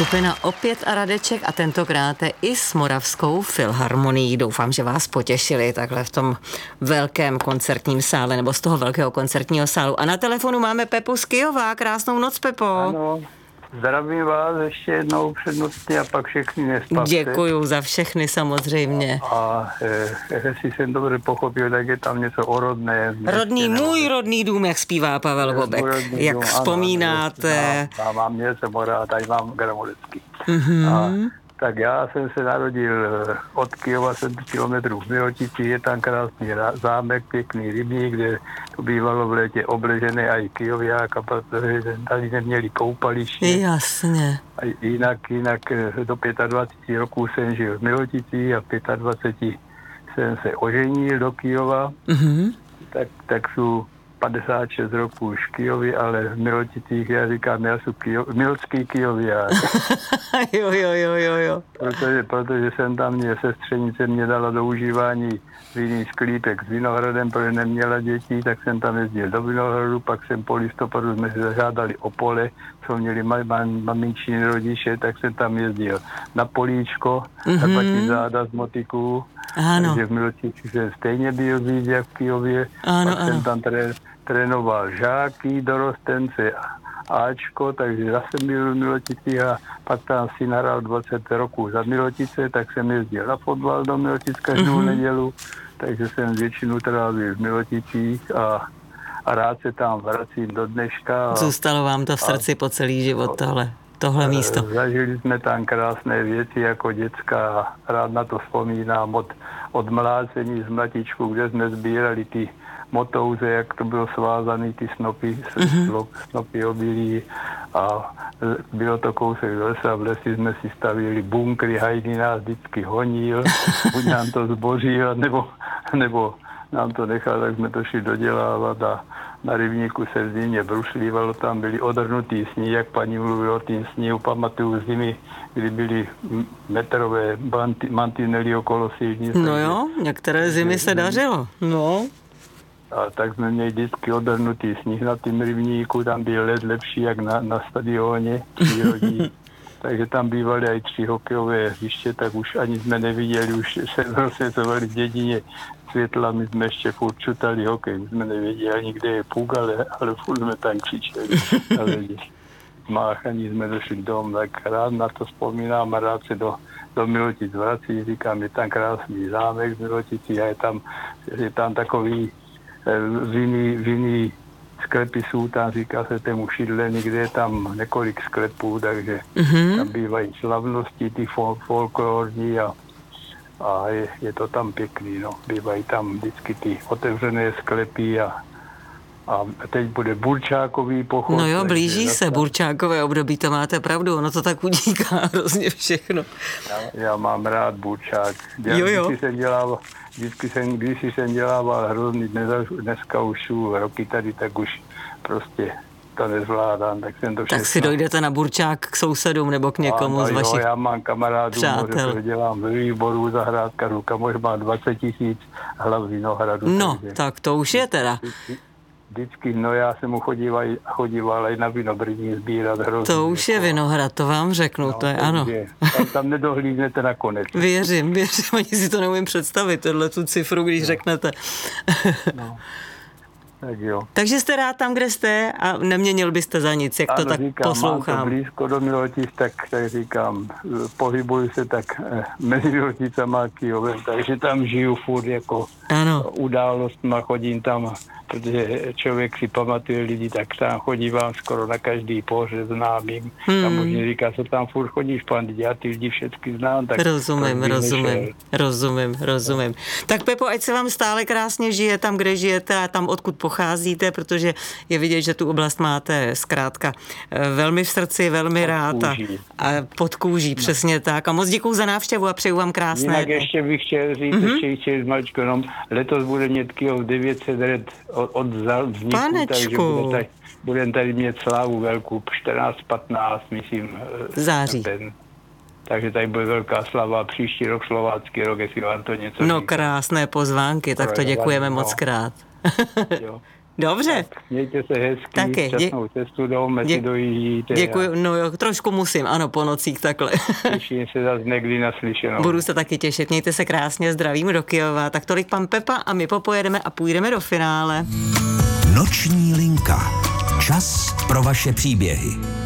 Skupina Opět a Radeček a tentokrát i s Moravskou filharmonií. Doufám, že vás potěšili takhle v tom velkém koncertním sále nebo z toho velkého koncertního sálu. A na telefonu máme Pepu z Kyjova. Krásnou noc, Pepo. Ano, zdravím vás ještě jednou přednostně a pak všechny nespavte. Děkuju za všechny samozřejmě. A jestli jsem dobře pochopil, tak je tam něco o rodné. Můj rodný dům, jak zpívá Pavel Bobek. Jak dům, vzpomínáte. Ano, mám něco morát, tady mám gramodecky. Mm-hmm. Tak já jsem se narodil od Kyjova 7 kilometrů v Milotici, je tam krásný zámek, pěkný rybník, kde to bývalo v létě obležené a i Kyjoviáka, protože tady neměli koupaliště. Jasně. A jinak do 25 roků jsem žil v Milotici a v 25 jsem se oženil do Kyjova. Mm-hmm. Tak jsou 56 roků už v Kyjovi, ale v Miloticích já říkám, já jsem milotský Kyjoviák. jo. Protože jsem tam měl sestřenice, mě dala do užívání vinný sklípek s Vinohradem, protože neměla děti, tak jsem tam jezdil do Vinohradu, pak jsem po listopadu jsme se zažádali o pole, co měli maminčiny rodiče, tak jsem tam jezdil na políčko, na patí záda z motiků. Ano. Takže v Miloticích jsem stejně byl víc jak v Kyjově, pak jsem tam trénoval žáky, dorostence Ačko, takže zase byl v Miloticích a pak tam si nahrál 20 roků za Milotice, tak jsem jezdil na fotbal do Milotic každou nedělu, takže jsem většinu trávil v Miloticích a rád se tam vracím do dneška. Zůstalo vám to v srdci po celý život tohle místo. Zažili jsme tam krásné věci jako děcka a rád na to vzpomínám od mlácení z mlatičku, kde jsme sbírali ty motouze, jak to bylo svázané, ty snopy obilí a bylo to kousek do lesa, v lesi jsme si stavili bunkry, Hajdy nás vždycky honil, buď nám to zbořil, nebo nám to nechal, tak jsme to šli dodělávat a na rybníku se v zimě brušlívalo, tam byly odrhnutý sní, jak paní mluvila o tým sníhu, pamatuju zimy, kdy byly metrové mantinely okolo silnice. No jo, některé zimy se dařilo, no. A tak jsme měli vždycky odrhnutý sníh na tím rybníku, tam byl led lepší jak na stadioně přírodní. Takže tam bývaly i 3 hokejové hřiště, tak už ani jsme neviděli, už se rozsvěcovali v dědině světla, my jsme ještě furt čutali hokej, my jsme nevěděli nikde je puk, ale furt jsme tam křičeli. Máchaní jsme došli domů, tak rád na to vzpomínám a rád se do Milotic vrací, říkám, je tam krásný zámek v Milotici a je tam takový vinný sklepy jsou tam, říká se tému Šidleny, kde je tam několik sklepů, takže tam bývají slavnosti, ty folklorní a je to tam pěkný, no. Bývají tam vždycky ty otevřené sklepy a teď bude Burčákový pochod. No jo, blíží se Burčákové období, to máte pravdu, ono to tak utíká hrozně všechno. Já mám rád Burčák. Když jsem dělával hrozný, dneska už jsou roky tady, tak už prostě to nezvládám, tak jsem to všechno. Tak si dojdete na Burčák k sousedům nebo k někomu z vašich já mám kamarádů, že dělám ve výboru zahrádkařů, kamož má 20 000 hlav vinohradu. No, tak to už je teda. Vždycky, já jsem mu chodíval i na vinobrní sbírat hrozně. To už je Vinohrad, to vám řeknu, to je ano. Tam nedohlídnete nakonec. Věřím, ani si to neumím představit, tu cifru, když řeknete. No. Tak jo. Takže jste rád tam, kde jste a neměnil byste za nic, jak to tak říkám, poslouchám. Mám to blízko do Milotic, tak říkám, pohybuju se tak mezi Miloticama a Kyjovem, takže tam žiju furt jako událostma, chodím tam, protože člověk si pamatuje lidi, tak tam chodívám skoro na každý pohřeb známým. Tam možná říká, co tam furt chodíš, pan, já ty lidi všechny znám. Tak rozumím. Tak Pepo, ať se vám stále krásně žije tam, kde žijete a tam, odkud pocházíte, protože je vidět, že tu oblast máte zkrátka velmi v srdci, velmi rád a pod kůží, přesně tak. A moc děkuju za návštěvu a přeju vám krásné. Jinak ještě bych chtěl říct, ještě maličko, jenom letos bude mít Kyjov 900 let od vzniku, Panečku. Takže budeme tady mít slávu velkou, 14-15, myslím. Září. Takže tady bude velká slava, příští rok slovácký rok, jestli vám to něco No říká. Krásné pozvánky, tak to děkujeme moc krát. Jo. Dobře. Mějte se hezky, taky. šťastnou cestu domů, si dojíždíte. Děkuji, no jo, trošku musím, ano, po nocích takhle. Těším se zase někdy naslyšenou. Budu se taky těšit, mějte se krásně, zdravím do Kyjova. Tak tolik pan Pepa a my popojedeme a půjdeme do finále. Noční linka. Čas pro vaše příběhy.